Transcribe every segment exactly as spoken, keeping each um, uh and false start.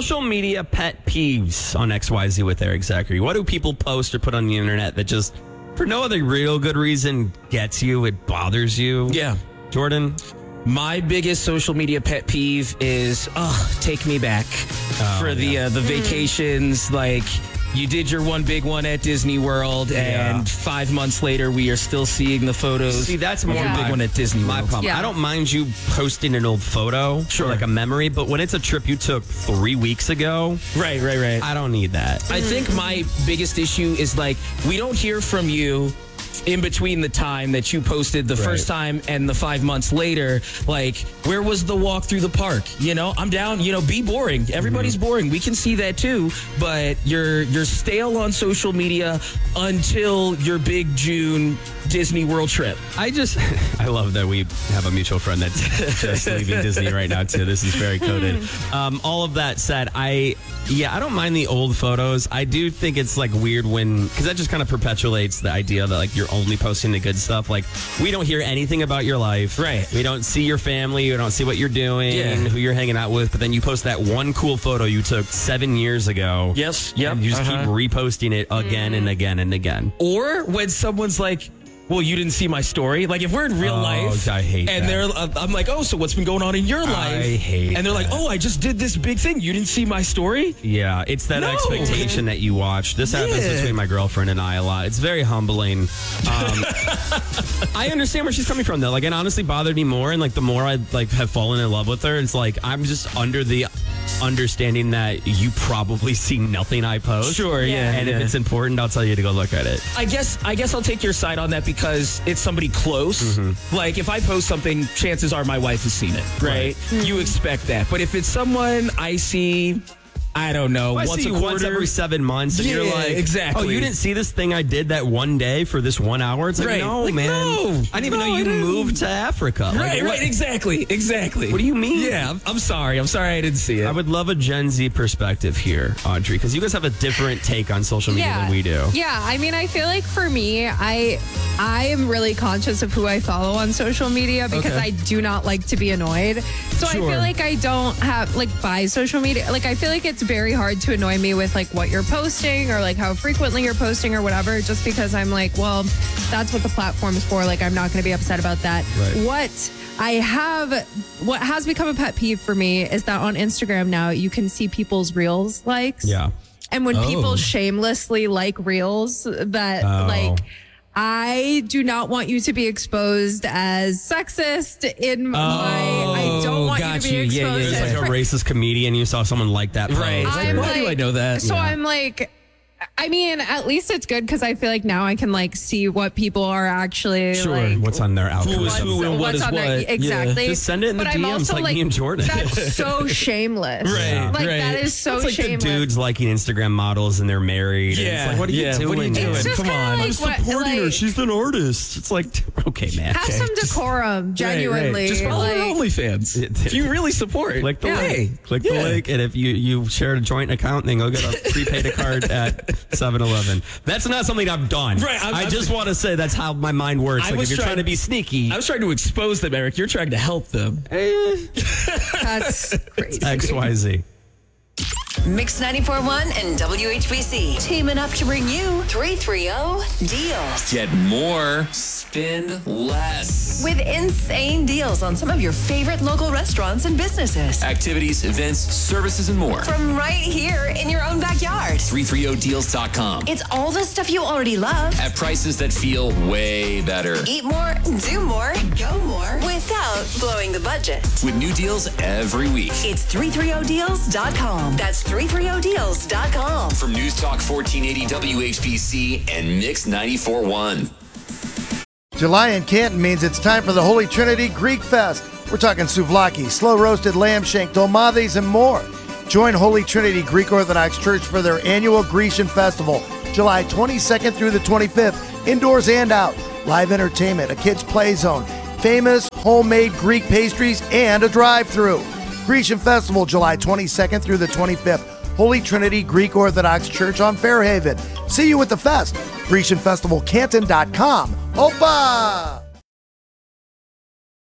social media pet peeves on X Y Z with Eric Zachary. What do people post or put on the internet that just, for no other real good reason, gets you, it bothers you? Yeah. Jordan? My biggest social media pet peeve is, oh, take me back Oh, for the yeah. uh, the vacations. Like, you did your one big one at Disney World, Yeah. and five months later, we are still seeing the photos. See, that's of more your Yeah. big one at Disney my World. problem. Yeah. I don't mind you posting an old photo Sure. for like a memory, but when it's a trip you took three weeks ago, Right, right, right. I don't need that. I think my biggest issue is like, we don't hear from you in between the time that you posted the Right. first time and the five months later. Like, where was the walk through the park? You know, I'm down, you know, be boring. Everybody's Mm-hmm. boring. We can see that too, but you're you're stale on social media until your big June Disney World trip. I just, I love that we have a mutual friend that's just leaving Disney right now, too. This is very coded. Um, all of that said, I, yeah, I don't mind the old photos. I do think it's like weird when, because that just kind of perpetuates the idea that like you're only posting the good stuff. Like, we don't hear anything about your life. Right. We don't see your family. We don't see what you're doing, Yeah. who you're hanging out with. But then you post that one cool photo you took seven years ago. Yes, yep. And you just uh-huh. keep reposting it again and again and again. Or when someone's like, well, you didn't see my story. Like, if we're in real Oh, life, I hate and that. they're, uh, I'm like, oh, so what's been going on in your life? I hate And they're like, that. oh, I just did this big thing. You didn't see my story? Yeah, it's that No. expectation that you watch. This happens Yeah. between my girlfriend and I a lot. It's very humbling. Um, I understand where she's coming from, though. Like, it honestly bothered me more, and like the more I like have fallen in love with her, it's like I'm just under the understanding that you probably see nothing I post. Sure, yeah. And yeah. if it's important, I'll tell you to go look at it. I guess I guess I'll take your side on that because it's somebody close. Mm-hmm. Like, if I post something, chances are my wife has seen it, right? You expect that. But if it's someone I see, I don't know, I once see a you quarter, once every seven months, and you're Yeah, like, exactly. oh, you didn't see this thing I did that one day for this one hour? It's like, Right. no, Like, man. no. I didn't even No, know I you didn't. moved to Africa. Like, Right, what- right, exactly, exactly. What do you mean? Yeah, I'm, I'm sorry. I'm sorry I didn't see it. I would love a Gen Z perspective here, Audrey, because you guys have a different take on social media than we do. Yeah, I mean, I feel like for me, I I am really conscious of who I follow on social media because Okay. I do not like to be annoyed. So I Sure. feel like I don't have like by social media. Like I feel like it's very hard to annoy me with like what you're posting or like how frequently you're posting or whatever. Just because I'm like, well, that's what the platform is for. Like I'm not going to be upset about that. Right. What I have, what has become a pet peeve for me is that on Instagram now you can see people's reels likes. Yeah. And when Oh. people shamelessly like reels that Oh. like I do not want you to be exposed as sexist in my I don't want you got to be you. Yeah, yeah, exposed There's as like a racist comedian, you saw someone like that post. Right. It's like, I'm why like, do I know that? So Yeah. I'm like I mean, at least it's good because I feel like now I can like see what people are actually Sure. like What's on their Who is algorithm. who and what what's is on what. their Yeah. exactly. Just send it in the But I'm D Ms also, like me and Jordan. That's so shameless. Right, Like right. that is so It's like shameless. the dudes liking Instagram models and they're married. and Yeah, it's like, what are you yeah, doing? what are you doing? It's just Come kinda on. like I'm what- Supporting her. like- She's an artist. It's like, okay, man. Have Okay. some decorum, genuinely. Right, right. Just follow like, her OnlyFans. If you really support. Click the Yeah. link. Click Yeah. the link, and if you you shared a joint account, then go get a prepaid card at seven eleven. That's not something I've done. Right, I'm- I I'm- just want to say that's how my mind works. I Like was if you're trying trying- to be sneaky, I was trying to expose them, Eric. You're trying to help them. eh, That's crazy. X Y Z. Mix ninety-four point one and W H B C teaming up to bring you three thirty deals. Get more, spend less. With insane deals on some of your favorite local restaurants and businesses. Activities, events, services, and more. From right here in your own backyard. three thirty deals dot com. It's all the stuff you already love. At prices that feel way better. Eat more, do more, go more without blowing the budget. With new deals every week. It's three thirty deals dot com. That's three thirty deals dot com. From News Talk fourteen eighty W H B C and Mix ninety-four point one. July in Canton means it's time for the Holy Trinity Greek Fest. We're talking souvlaki, slow-roasted lamb shank, dolmades, and more. Join Holy Trinity Greek Orthodox Church for their annual Grecian Festival, July twenty-second through the twenty-fifth, indoors and out. Live entertainment, a kids' play zone, famous homemade Greek pastries, and a drive-thru. Grecian Festival, July twenty-second through the twenty-fifth. Holy Trinity Greek Orthodox Church on Fairhaven. See you at the fest. Grecian Festival Canton dot com. Opa!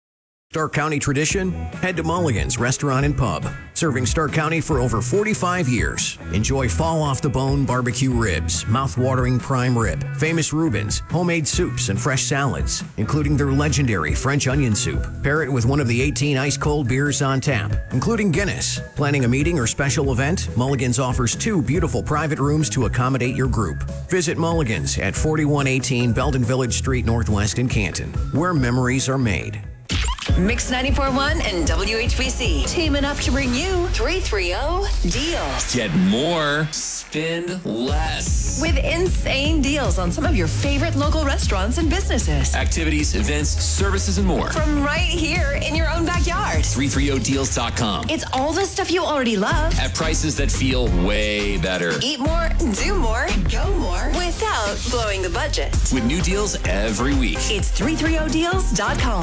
Stark County tradition? Head to Mulligan's Restaurant and Pub. Serving Stark County for over forty-five years. Enjoy fall off the bone barbecue ribs, mouth-watering prime rib, famous Reubens, homemade soups, and fresh salads, including their legendary French onion soup. Pair it with one of the eighteen ice-cold beers on tap, including Guinness. Planning a meeting or special event? Mulligan's offers two beautiful private rooms to accommodate your group. Visit Mulligan's at forty-one eighteen Belden Village Street Northwest in Canton, where memories are made. Mix ninety-four point one and W H B C teaming up to bring you three thirty deals. Get more, spend less. With insane deals on some of your favorite local restaurants and businesses. Activities, events, services, and more. From right here in your own backyard. three thirty deals dot com. It's all the stuff you already love. At prices that feel way better. Eat more, do more, go more without blowing the budget. With new deals every week. It's three thirty deals dot com.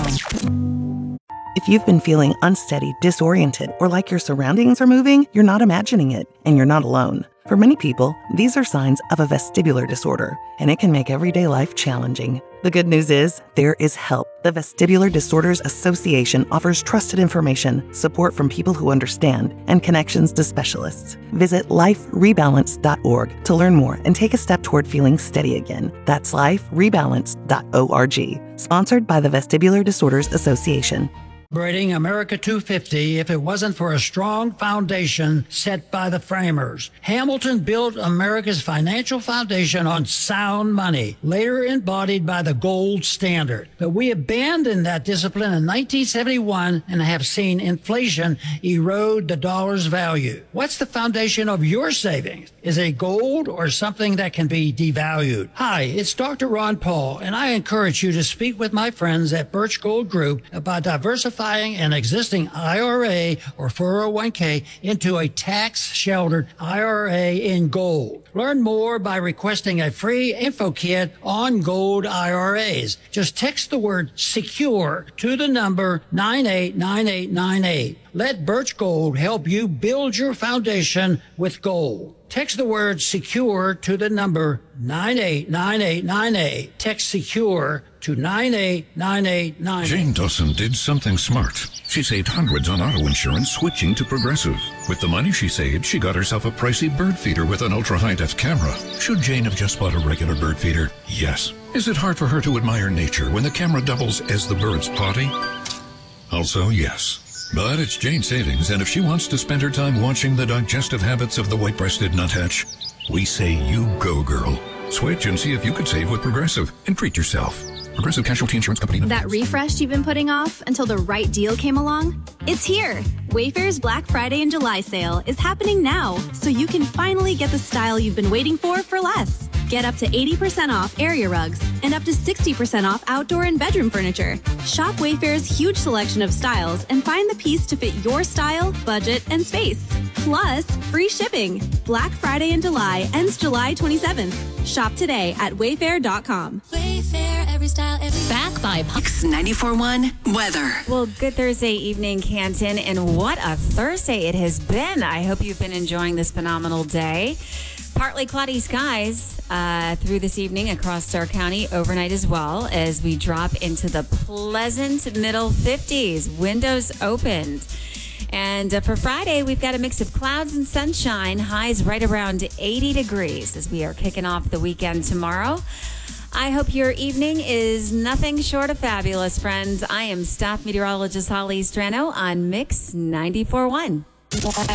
If you've been feeling unsteady, disoriented, or like your surroundings are moving, you're not imagining it, and you're not alone. For many people, these are signs of a vestibular disorder, and it can make everyday life challenging. The good news is, there is help. The Vestibular Disorders Association offers trusted information, support from people who understand, and connections to specialists. Visit life rebalance dot org to learn more and take a step toward feeling steady again. That's life rebalance dot org. Sponsored by the Vestibular Disorders Association. Celebrating America two fifty if it wasn't for a strong foundation set by the framers. Hamilton built America's financial foundation on sound money, later embodied by the gold standard. But we abandoned that discipline in nineteen seventy-one and have seen inflation erode the dollar's value. What's the foundation of your savings? Is it gold or something that can be devalued? Hi, it's Doctor Ron Paul, and I encourage you to speak with my friends at Birch Gold Group about diversifying an existing I R A or four oh one k into a tax-sheltered I R A in gold. Learn more by requesting a free info kit on gold I R As. Just text the word SECURE to the number nine eight nine eight nine eight. Let Birch Gold help you build your foundation with gold. Text the word SECURE to the number nine eight nine eight nine eight. Text SECURE to nine eight nine eight nine eight. Jane Dawson did something smart. She saved hundreds on auto insurance switching to Progressive. With the money she saved, she got herself a pricey bird feeder with an ultra-high-def camera. Should Jane have just bought a regular bird feeder? Yes. Is it hard for her to admire nature when the camera doubles as the bird's potty? Also, yes. But it's Jane's savings, and if she wants to spend her time watching the digestive habits of the white-breasted nuthatch, we say you go, girl. Switch and see if you could save with Progressive and treat yourself. Progressive Casualty Insurance Company. That refresh you've been putting off until the right deal came along? It's here. Wayfair's Black Friday and July sale is happening now, so you can finally get the style you've been waiting for for less. Get up to eighty percent off area rugs and up to sixty percent off outdoor and bedroom furniture. Shop Wayfair's huge selection of styles and find the piece to fit your style, budget, and space. Plus, free shipping. Black Friday in July ends July twenty-seventh. Shop today at wayfair dot com. Wayfair, every style, every... Back by Mix ninety-four point one weather. Well, good Thursday evening, Canton, and what a Thursday it has been. I hope you've been enjoying this phenomenal day. Partly cloudy skies uh, through this evening across Stark County, overnight as well, as we drop into the pleasant middle fifties. Windows opened. And uh, for Friday, we've got a mix of clouds and sunshine, highs right around eighty degrees as we are kicking off the weekend tomorrow. I hope your evening is nothing short of fabulous, friends. I am staff meteorologist Holly Strano on Mix ninety-four point one.